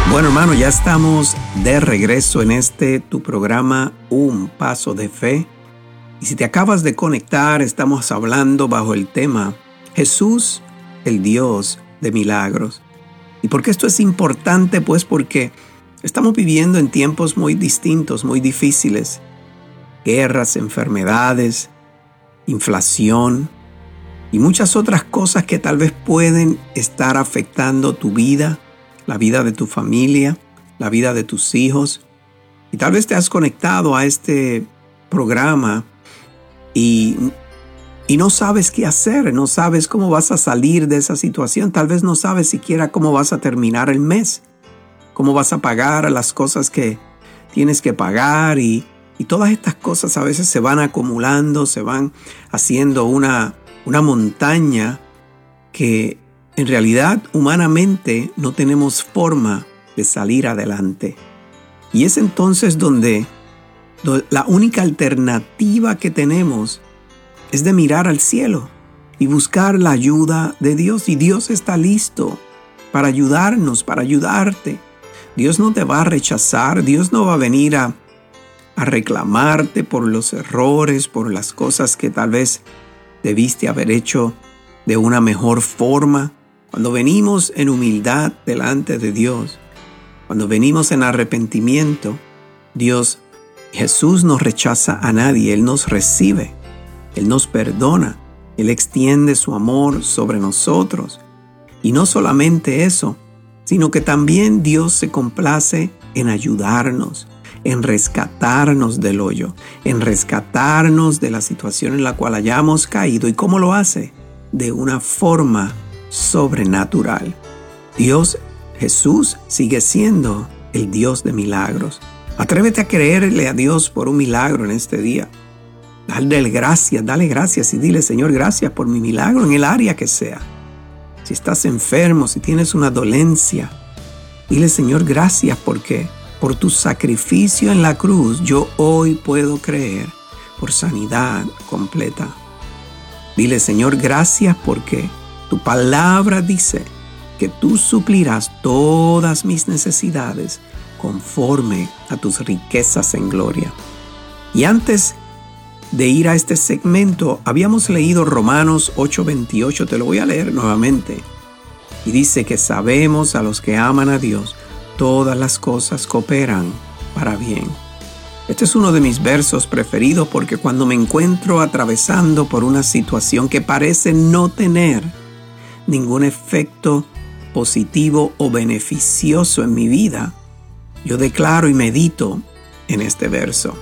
Bueno, hermano, ya estamos de regreso en tu programa Un Paso de Fe. Y si te acabas de conectar, estamos hablando bajo el tema Jesús, el Dios de milagros. ¿Y por qué esto es importante? Pues porque estamos viviendo en tiempos muy distintos, muy difíciles. Guerras, enfermedades, inflación y muchas otras cosas que tal vez pueden estar afectando tu vida, la vida de tu familia, la vida de tus hijos. Y tal vez te has conectado a este programa y no sabes qué hacer, no sabes cómo vas a salir de esa situación. Tal vez no sabes siquiera cómo vas a terminar el mes, cómo vas a pagar las cosas que tienes que pagar y todas estas cosas a veces se van acumulando, se van haciendo una montaña que en realidad humanamente no tenemos forma de salir adelante. Y es entonces donde la única alternativa que tenemos es de mirar al cielo y buscar la ayuda de Dios. Y Dios está listo para ayudarnos, para ayudarte. Dios no te va a rechazar, Dios no va a venir a reclamarte por los errores, por las cosas que tal vez debiste haber hecho de una mejor forma. Cuando venimos en humildad delante de Dios, cuando venimos en arrepentimiento, Jesús no rechaza a nadie, Él nos recibe, Él nos perdona, Él extiende su amor sobre nosotros. Y no solamente eso, sino que también Dios se complace en ayudarnos, en rescatarnos del hoyo, en rescatarnos de la situación en la cual hayamos caído. ¿Y cómo lo hace? De una forma sobrenatural. Jesús sigue siendo el Dios de milagros. Atrévete a creerle a Dios por un milagro en este día. Dale gracias y dile: Señor, gracias por mi milagro en el área que sea. Si estás enfermo, si tienes una dolencia, dile: Señor, gracias porque por tu sacrificio en la cruz yo hoy puedo creer por sanidad completa. Dile: Señor, gracias porque tu palabra dice que tú suplirás todas mis necesidades conforme a tus riquezas en gloria. Y antes de ir a este segmento, habíamos leído Romanos 8:28, te lo voy a leer nuevamente. Y dice que sabemos a los que aman a Dios, todas las cosas cooperan para bien. Este es uno de mis versos preferidos porque cuando me encuentro atravesando por una situación que parece no tener ningún efecto positivo o beneficioso en mi vida, yo declaro y medito en este verso.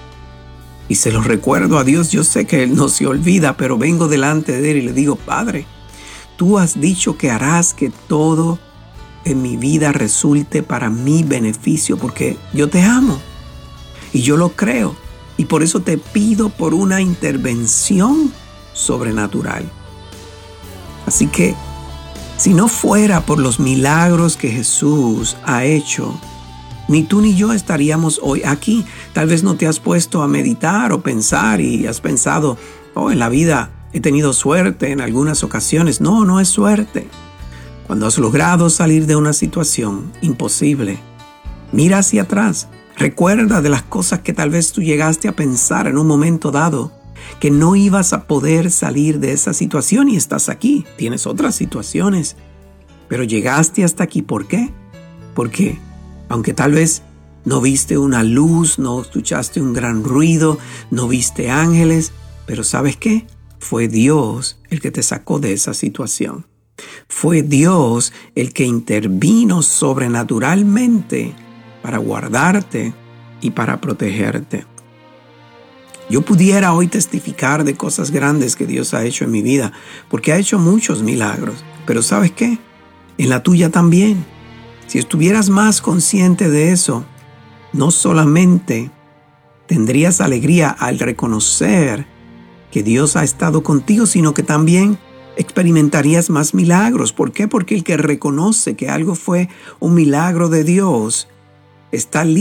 Y se lo recuerdo a Dios. Yo sé que Él no se olvida, pero vengo delante de Él y le digo: Padre, tú has dicho que harás que todo en mi vida resulte para mi beneficio, porque yo te amo y yo lo creo. Y por eso te pido por una intervención sobrenatural. Así que, si no fuera por los milagros que Jesús ha hecho, ni tú ni yo estaríamos hoy aquí. Tal vez no te has puesto a meditar o pensar y has pensado: en la vida he tenido suerte en algunas ocasiones. No es suerte. Cuando has logrado salir de una situación imposible, mira hacia atrás. Recuerda de las cosas que tal vez tú llegaste a pensar en un momento dado que no ibas a poder salir de esa situación y estás aquí. Tienes otras situaciones, pero llegaste hasta aquí. ¿Por qué? Porque aunque tal vez no viste una luz, no escuchaste un gran ruido, no viste ángeles, pero ¿sabes qué? Fue Dios el que te sacó de esa situación. Fue Dios el que intervino sobrenaturalmente para guardarte y para protegerte. Yo pudiera hoy testificar de cosas grandes que Dios ha hecho en mi vida, porque ha hecho muchos milagros. Pero ¿sabes qué? En la tuya también. Si estuvieras más consciente de eso, no solamente tendrías alegría al reconocer que Dios ha estado contigo, sino que también experimentarías más milagros. ¿Por qué? Porque el que reconoce que algo fue un milagro de Dios está listo